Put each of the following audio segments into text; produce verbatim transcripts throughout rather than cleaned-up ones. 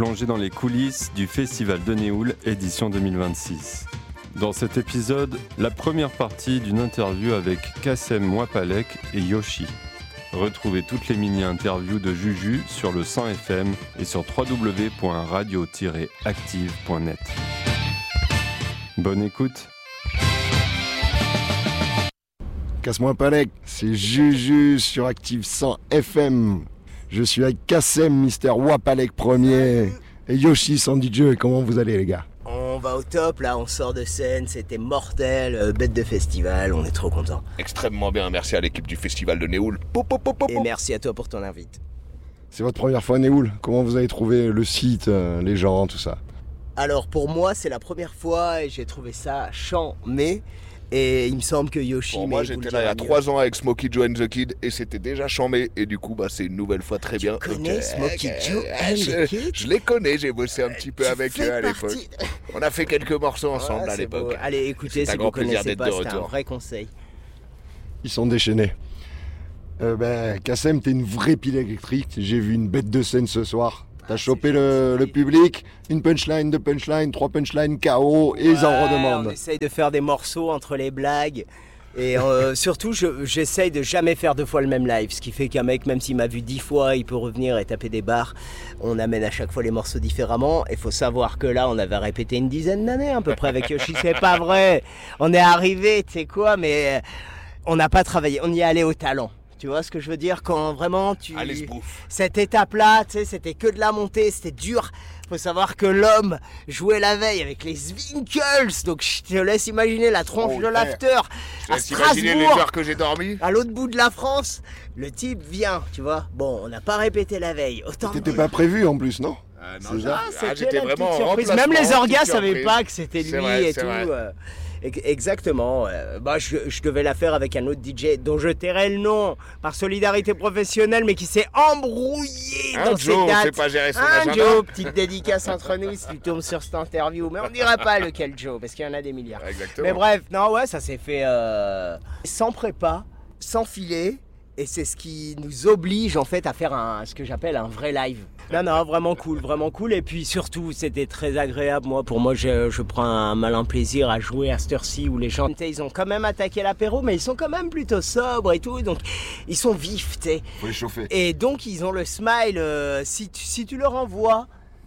plonger dans les coulisses du Festival de Néoul édition deux mille vingt-six. Dans cet épisode, la première partie d'une interview avec Kassem Wapalek et Yoshi. Retrouvez toutes les mini-interviews de Juju sur le cent F M et sur w w w point radio tiret active point net. Bonne écoute. Kassem Wapalek, c'est Juju sur Active cent F M. Je suis avec Kassem, Mister Wapalek premier, et Yoshi sans D J. Comment vous allez les gars? On va au top, là, on sort de scène, c'était mortel, euh, bête de festival, on est trop contents. Extrêmement bien, merci à l'équipe du Festival de Néoul. Pou, pou, pou, pou, pou. Et merci à toi pour ton invite. C'est votre première fois à Néoul. Comment vous avez trouvé le site, euh, les gens, tout ça? Alors pour moi, c'est la première fois et j'ai trouvé ça chambé. Et il me semble que Yoshi... Bon, moi j'étais là il y a trois ans avec Smokey Joe and the Kid et c'était déjà chambé. Et du coup, bah, c'est une nouvelle fois très tu bien. Tu connais okay. Smokey Joe and je, the Kid? Je les connais, j'ai bossé un petit peu tu avec eux à l'époque. De... On a fait quelques morceaux ensemble ouais, à l'époque. Beau. Allez, écoutez, si vous ne connaissez pas, c'est un vrai conseil. Ils sont déchaînés. Euh, ben, Kassem, t'es une vraie pile électrique. J'ai vu une bête de scène ce soir. T'as ah, chopé le, le public, une punchline, deux punchlines, trois punchlines, K O, et ouais, ils en redemandent. On essaye de faire des morceaux entre les blagues. Et euh, surtout, je, j'essaye de jamais faire deux fois le même live. Ce qui fait qu'un mec, même s'il m'a vu dix fois, il peut revenir et taper des barres. On amène à chaque fois les morceaux différemment. Il faut savoir que là, on avait répété une dizaine d'années à peu près avec Yoshi. C'est pas vrai. On est arrivé, tu sais quoi, mais on n'a pas travaillé. On y est allé au talent. Tu vois ce que je veux dire, quand vraiment tu... Allez, bouffe. Cette étape-là, tu sais, c'était que de la montée, c'était dur. Faut savoir que l'homme jouait la veille avec les Zwinkels, donc je te laisse imaginer la tronche oh, de l'after à Strasbourg, les heures que j'ai dormi. À l'autre bout de la France, le type vient, tu vois. Bon, on n'a pas répété la veille. Autant t'étais pas prévu en plus, non? euh, Non, c'est ça. Ah, j'étais vraiment surprise. Même les orgas savaient pas que c'était lui vrai, et tout. Euh, Exactement. Bah, je, je devais la faire avec un autre D J dont je tairai le nom par solidarité professionnelle, mais qui s'est embrouillé un dans Joe, ses dates. C'est pas gérer son un agenda. Joe, petite dédicace entre nous si tu tombes sur cette interview. Mais on ne dira pas lequel Joe, parce qu'il y en a des milliards. Exactement. Mais bref, non, ouais, ça s'est fait euh, sans prépa, sans filet. Et c'est ce qui nous oblige en fait à faire un, ce que j'appelle un vrai live. Non, non, vraiment cool, vraiment cool. Et puis surtout, c'était très agréable. Moi, pour moi, je, je prends un malin plaisir à jouer à cette heure-ci où les gens, ils ont quand même attaqué l'apéro, mais ils sont quand même plutôt sobres et tout. Donc, ils sont vifs, tu sais. Faut les chauffer. Et donc, ils ont le smile. Euh, si, tu, si tu leur envoies,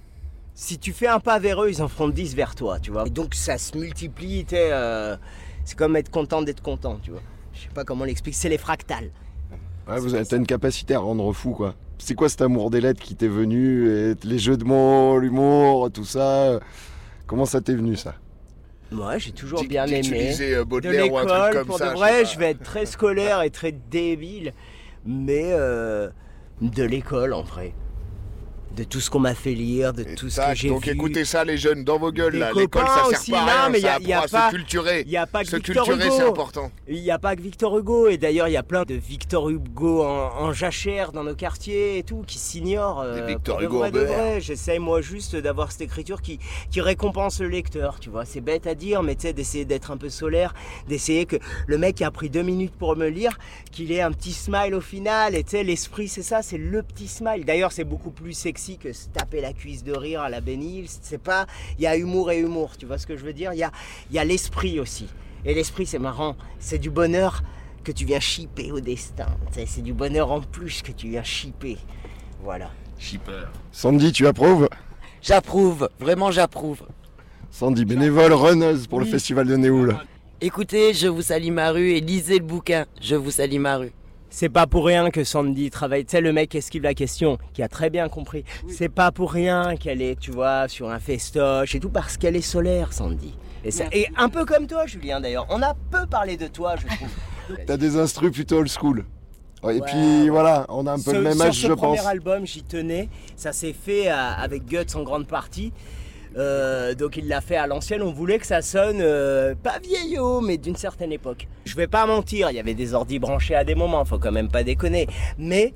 si tu fais un pas vers eux, ils en feront dix vers toi, tu vois. Et donc, ça se multiplie, tu sais. Euh, c'est comme être content d'être content, tu vois. Je sais pas comment l'expliquer. C'est les fractales. Ouais, vous avez une capacité à rendre fou, quoi. C'est quoi cet amour des lettres qui t'est venu, et les jeux de mots, l'humour, tout ça? Comment ça t'est venu, ça? Moi, j'ai toujours D- bien aimé. De l'école, pour de vrai, je, je vais être très scolaire et très débile, mais euh, de l'école, en vrai. De tout ce qu'on m'a fait lire, de et tout tac, ce que j'ai donc vu. Donc écoutez ça les jeunes, dans vos gueules des là, l'école ça sert aussi, pas à rien, non, mais ça y a, y a apprend pas, à se culturer. Il n'y a pas que se Victor culturer, Hugo. c'est important. Il n'y a pas que Victor Hugo, et d'ailleurs il y a plein de Victor Hugo en, en jachère dans nos quartiers et tout, qui s'ignorent. Des euh, Victor de Hugo vrai, en de beurre. vrai. J'essaye moi juste d'avoir cette écriture qui, qui récompense le lecteur, tu vois. C'est bête à dire, mais tu sais, d'essayer d'être un peu solaire, d'essayer que le mec qui a pris deux minutes pour me lire, qu'il ait un petit smile au final, et tu sais, l'esprit c'est ça, c'est le petit smile. D'ailleurs c'est beaucoup plus sexy que se taper la cuisse de rire à la Benny. C'est pas, il y a humour et humour, tu vois ce que je veux dire. Il y a, il y a l'esprit aussi. Et l'esprit, c'est marrant. C'est du bonheur que tu viens shipper au destin. C'est du bonheur en plus que tu viens shipper. Voilà. Shipper. Sandy, tu approuves? J'approuve, vraiment j'approuve. Sandy, bénévole runneuse pour oui. le Festival de Néoul. Écoutez, je vous salue ma rue et lisez le bouquin. Je vous salue ma rue. C'est pas pour rien que Sandy travaille. Tu sais, le mec esquive la question, qui a très bien compris. Oui. C'est pas pour rien qu'elle est, tu vois, sur un festoche et tout, parce qu'elle est solaire, Sandy. Et, ça, et un peu comme toi, Julien, d'ailleurs. On a peu parlé de toi, je trouve. T'as des instrus plutôt old school. Et ouais, puis ouais. voilà, on a un peu ce, le même âge, je pense. Sur ce premier album, j'y tenais. Ça s'est fait euh, avec Guts en grande partie. Euh, donc il l'a fait à l'ancienne, on voulait que ça sonne euh, pas vieillot mais d'une certaine époque. Je vais pas mentir, il y avait des ordis branchés à des moments, faut quand même pas déconner. Mais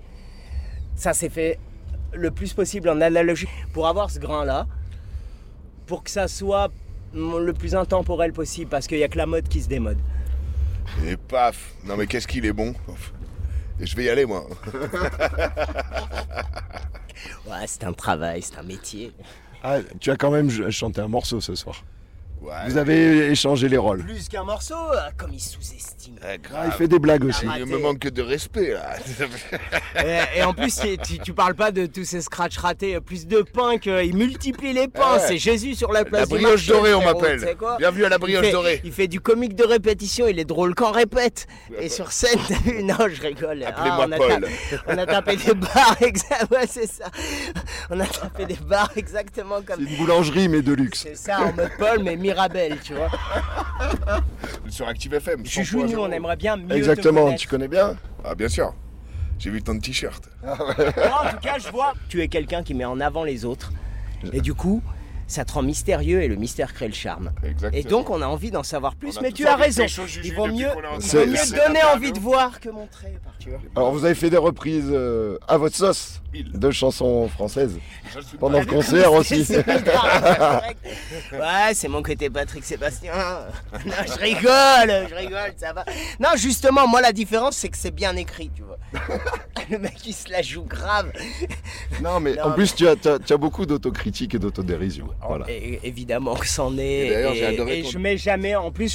ça s'est fait le plus possible en analogique pour avoir ce grain là, pour que ça soit le plus intemporel possible, parce qu'il y a que la mode qui se démode. Et paf, non mais qu'est-ce qu'il est bon. Je vais y aller moi. Ouais, c'est un travail, c'est un métier. Ah, tu as quand même j- chanté un morceau ce soir. Ouais. Vous avez échangé les rôles. Plus qu'un morceau, euh, comme il sous-estime. Ouais, Ah, grave. il fait des blagues aussi. Ah, Il me manque que de respect là. Et, et en plus, tu, tu, tu parles pas de tous ces scratchs ratés, euh, plus de pain qu'il multiplie les pains. Ouais. C'est Jésus sur la La place du brioche marché, dorée, on frérot, m'appelle. tu sais quoi. Bienvenue à la Il brioche fait, dorée. il fait du comique de répétition, il est drôle quand répète. Et sur scène, t'as vu, non, je rigole. Appelez-moi on, a Paul. ta- on a tapé des barres, exact, ouais, c'est ça. On a tapé des barres exactement C'est comme. une boulangerie, mais de luxe. C'est ça, en mode Paul, mais Mirabel, tu vois. Sur Active F M. Juju, cent point nous, zéro. on aimerait bien mieux. Exactement, te connaître. tu connais bien? Ah, bien sûr. J'ai vu ton t-shirt. Moi, en tout cas, je vois. Tu es quelqu'un qui met en avant les autres. Et du coup, ça te rend mystérieux et le mystère crée le charme. Exactement. Et donc, on a envie d'en savoir plus. On a Mais tous tu as envie de raison. pécho, Juju, Il vaut depuis mieux, qu'on est il ensemble. vaut mieux C'est- donner c'est envie de nous. voir que montrer. Tu vois. Alors vous avez fait des reprises euh, à votre sauce Il. de chansons françaises Je suis pendant pas- le concert aussi. C'est hyper correct. Ouais, c'est mon côté Patrick Sébastien. Non, je rigole, je rigole, ça va. Non, justement, moi, la différence, c'est que c'est bien écrit, tu vois. Le mec, il se la joue grave. Non mais Non, en plus tu as, tu as- tu as beaucoup d'autocritique et d'autodérision. Voilà. Et, évidemment que c'en est. Et d'ailleurs, j'ai Et, adoré et ton- je mets jamais, en plus,